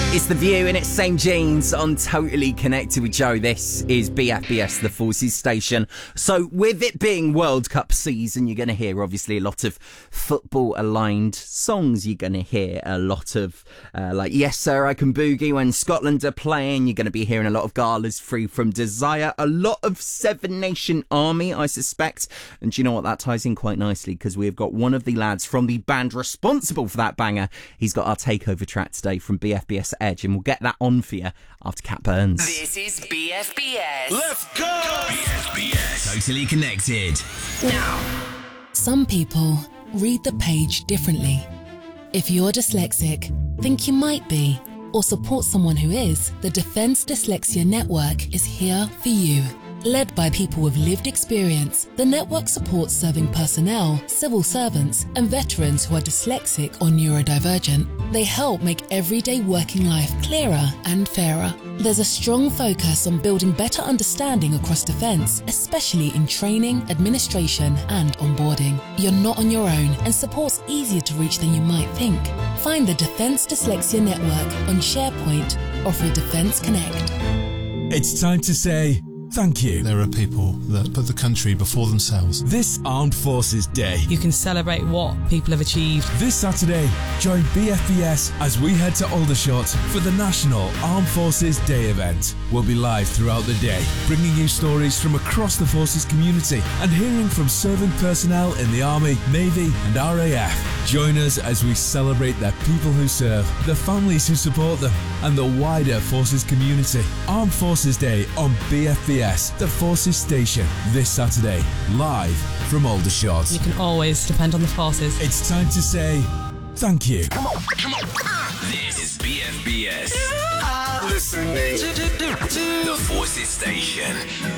It's The View and it's Same Jeans on Totally Connected with Joe. This is BFBS, the Forces station. So with it being World Cup season, you're going to hear obviously a lot of football-aligned songs. You're going to hear a lot of like Yes Sir, I Can Boogie when Scotland are playing. You're going to be hearing a lot of Gala's Free From Desire. A lot of Seven Nation Army, I suspect. And do you know what? That ties in quite nicely because we've got one of the lads from the band responsible for that banger. He's got our takeover track today from BFBS Edge, and we'll get that on for you after Cat Burns. This is BFBS. Let's go! BFBS. Totally Connected. Now. Some people read the page differently. If you're dyslexic, think you might be, or support someone who is, the Defence Dyslexia Network is here for you. Led by people with lived experience, the network supports serving personnel, civil servants, and veterans who are dyslexic or neurodivergent. They help make everyday working life clearer and fairer. There's a strong focus on building better understanding across defence, especially in training, administration, and onboarding. You're not on your own, and support's easier to reach than you might think. Find the Defence Dyslexia Network on SharePoint or through Defence Connect. It's time to say thank you. There are people that put the country before themselves. This Armed Forces Day. You can celebrate what people have achieved. This Saturday, join BFBS as we head to Aldershot for the National Armed Forces Day event. We'll be live throughout the day, bringing you stories from across the Forces community and hearing from serving personnel in the Army, Navy and RAF. Join us as we celebrate the people who serve, the families who support them, and the wider Forces community. Armed Forces Day on BFBS, the Forces station, this Saturday, live from Aldershot. You can always depend on the forces. It's time to say thank you. Come on. This is BFBS. Listening to The Forces station.